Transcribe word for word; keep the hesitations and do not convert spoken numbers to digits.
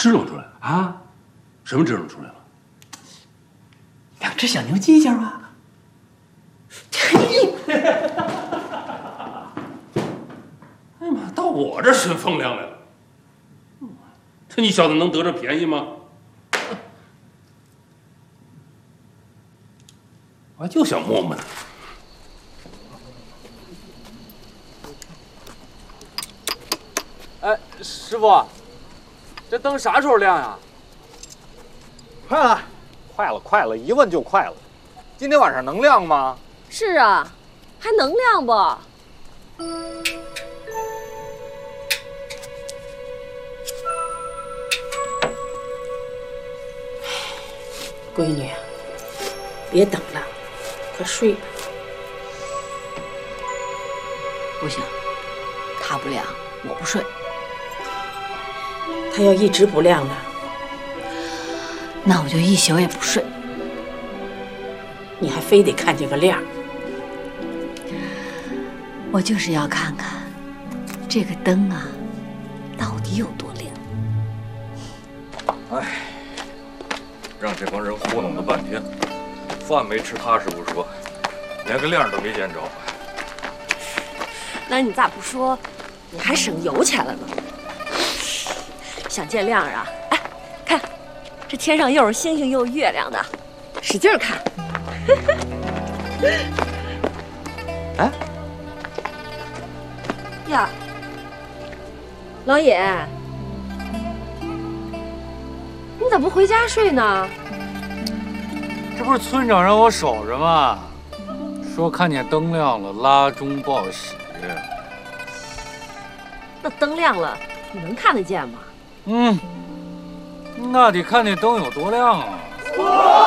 支棱出来了啊？什么支棱出来了？ 两只小牛犄角啊！ 哎呀妈，到我这寻风凉来了！这你小子能得这便宜吗？我就想摸摸他。 哎，师傅，这灯啥时候亮呀？ 快了，快了，快了！一问就快了。今天晚上能亮吗？ 是啊，还能亮不？ 闺女，别等了，快睡吧。 不行，它不亮，我不睡。 它要一直不亮呢， 那我就一宿也不睡。 你还非得看见个亮。 我就是要看看这个灯啊，到底有多亮。 哎，让这帮人糊弄了半天，饭没吃踏实不说，连个亮都没见着。 那你咋不说，你还省油钱了呢？想见亮啊？哎，看，这天上又是星星又是月亮的，使劲看。 哎， 呀，老野，你咋不回家睡呢？ 这不是村长让我守着吗？说看见灯亮了，拉钟报喜。 那灯亮了，你能看得见吗？ 嗯，那得看那灯有多亮啊！